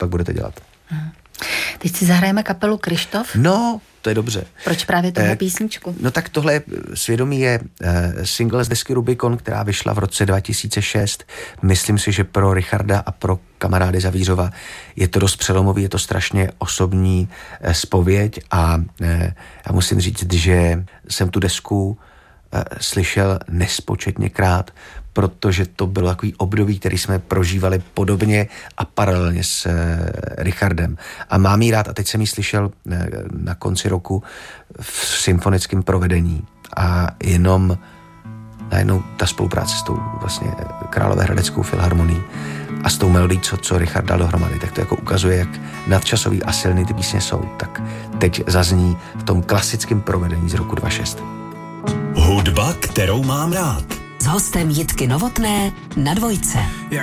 pak budete dělat. Teď si zahrajeme kapelu Kryštof. No, to je dobře. Proč právě tohle písničku? No tak tohle Svědomí je single z desky Rubikon, která vyšla v roce 2006. Myslím si, že pro Richarda a pro kamarády Zavířova je to dost přelomový, je to strašně osobní zpověď a já musím říct, že jsem tu desku slyšel nespočetněkrát, protože to bylo takový období, který jsme prožívali podobně a paralelně s Richardem. A mám jí rád, a teď jsem ji slyšel na konci roku v symfonickém provedení a jenom najednou ta spolupráce s tou vlastně Královéhradeckou filharmonií a s tou melodií, co Richard dal dohromady, tak to jako ukazuje, jak nadčasový a silný ty písně jsou. Tak teď zazní v tom klasickém provedení z roku 2006. Hudba, kterou mám rád. S hostem Jitky Novotné na Dvojce.